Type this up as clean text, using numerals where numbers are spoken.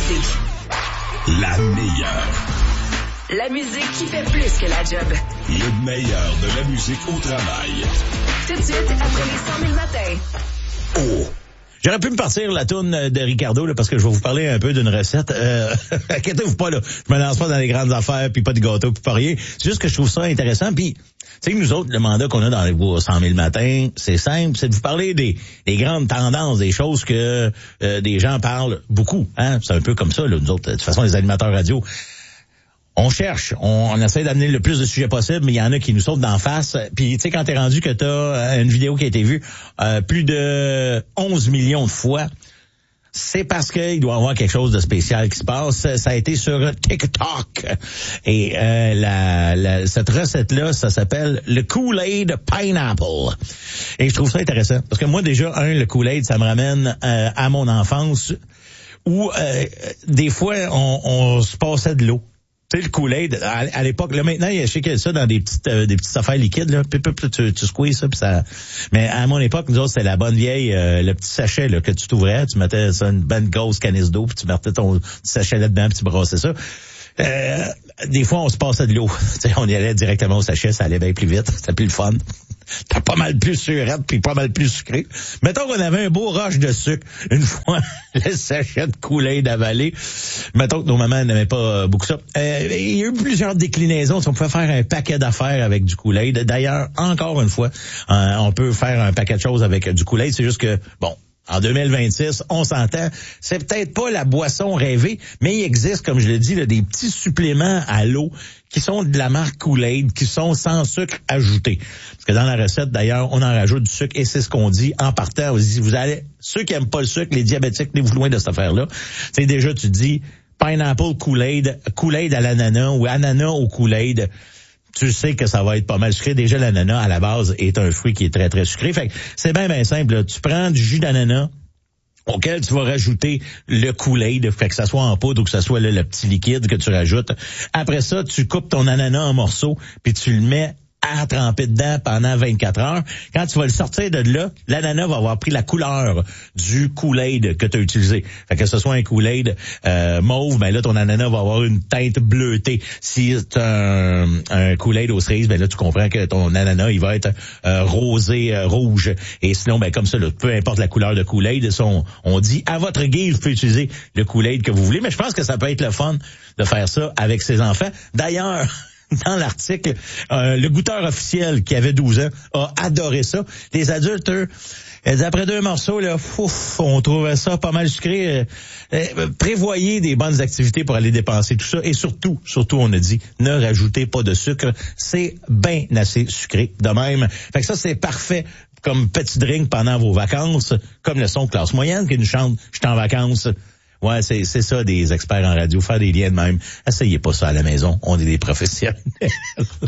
musique. La meilleure. La musique qui fait plus que la job. Le meilleur de la musique au travail. Tout de suite, après les 100 000 matins. Oh! J'aurais pu me partir la toune de Ricardo là, parce que je vais vous parler un peu d'une recette. Inquiétez-vous pas, là. Je me lance pas dans les grandes affaires, puis pas de gâteau, puis pas rien. C'est juste que je trouve ça intéressant. Puis, tu sais que nous autres, le mandat qu'on a dans les 100 000 matins, c'est simple, c'est de vous parler des grandes tendances, des choses que des gens parlent beaucoup. Hein? C'est un peu comme ça, là, nous autres. De toute façon, les animateurs radio, on cherche, on essaie d'amener le plus de sujets possible, mais il y en a qui nous sautent d'en face. Puis tu sais, quand t'es rendu que t'as une vidéo qui a été vue plus de 11 millions de fois, c'est parce qu'il doit y avoir quelque chose de spécial qui se passe. Ça a été sur TikTok. Et cette recette-là, ça s'appelle le Kool-Aid Pineapple. Et je trouve ça intéressant. Parce que moi, déjà, le Kool-Aid, ça me ramène à mon enfance où des fois, on se passait de l'eau. Tu sais, le Kool-Aid, à l'époque, là, maintenant, je sais qu'il y a ça dans des petites affaires liquides, là. Tu squeezes ça, puis ça. Mais à mon époque, nous autres, c'était la bonne vieille, le petit sachet, là, que tu t'ouvrais, tu mettais ça, une bonne grosse canisse d'eau, puis tu mettais ton petit sachet là-dedans, puis tu brassais ça. Des fois, on se passait de l'eau. Tu sais, on y allait directement au sachet, ça allait bien plus vite, c'était plus le fun. T'as pas mal plus surette puis pas mal plus sucré. Mettons qu'on avait un beau rush de sucre une fois le sachet de Kool-Aid avalé. Mettons que nos mamans n'aimaient pas beaucoup ça. Il y a eu plusieurs déclinaisons. On pouvait faire un paquet d'affaires avec du Kool-Aid. D'ailleurs, encore une fois, on peut faire un paquet de choses avec du Kool-Aid. C'est juste que, bon, en 2026, on s'entend, c'est peut-être pas la boisson rêvée, mais il existe, comme je l'ai dit, là, des petits suppléments à l'eau qui sont de la marque Kool-Aid, qui sont sans sucre ajouté. Parce que dans la recette, d'ailleurs, on en rajoute du sucre et c'est ce qu'on dit en partant. Vous allez, ceux qui aiment pas le sucre, les diabétiques, tenez-vous loin de cette affaire-là. Tu sais, déjà, tu dis pineapple Kool-Aid, Kool-Aid à l'ananas ou ananas au Kool-Aid. Tu sais que ça va être pas mal sucré. Déjà, l'ananas, à la base, est un fruit qui est très, très sucré. Fait que c'est bien simple, là. Tu prends du jus d'ananas auquel tu vas rajouter le Kool-Aid, fait que ça soit en poudre ou que ça soit le petit liquide que tu rajoutes. Après ça, tu coupes ton ananas en morceaux, puis tu le mets à tremper dedans pendant 24 heures. Quand tu vas le sortir de là, l'ananas va avoir pris la couleur du Kool-Aid que tu as utilisé. Fait que ce soit un Kool-Aid mauve, ben là, ton ananas va avoir une teinte bleutée. Si c'est un Kool-Aid aux cerises, ben là, tu comprends que ton ananas, il va être rosé, rouge. Et sinon, ben comme ça, là, peu importe la couleur de Kool-Aid, on dit à votre guise, vous pouvez utiliser le Kool-Aid que vous voulez. Mais je pense que ça peut être le fun de faire ça avec ses enfants. D'ailleurs, dans l'article, le goûteur officiel qui avait 12 ans a adoré ça. Les adultes, eux, après 2 morceaux, là, on trouvait ça pas mal sucré. Prévoyez des bonnes activités pour aller dépenser tout ça. Et surtout, on a dit, ne rajoutez pas de sucre. C'est bien assez sucré de même. Fait que ça, c'est parfait comme petit drink pendant vos vacances, comme le son Classe Moyenne qui nous chante « Je suis en vacances ». Ouais, c'est ça des experts en radio, faire des liens de même. Essayez pas ça à la maison, on est des professionnels.